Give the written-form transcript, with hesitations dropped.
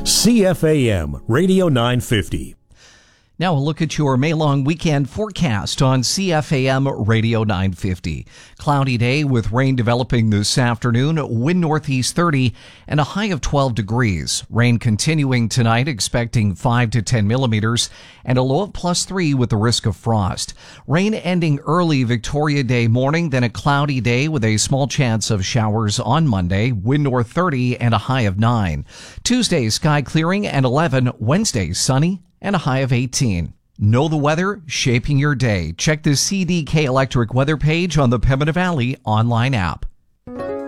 CFAM Radio 950. Now a look at your May-long weekend forecast on CFAM Radio 950. Cloudy day with rain developing this afternoon, wind northeast 30 and a high of 12 degrees. Rain continuing tonight, expecting 5 to 10 millimeters and a low of +3 with the risk of frost. Rain ending early Victoria Day morning, then a cloudy day with a small chance of showers on Monday, wind north 30 and a high of 9. Tuesday, sky clearing and 11. Wednesday, sunny and a high of 18. Know the weather, shaping your day. Check the CDK Electric weather page on the Pembina Valley online app.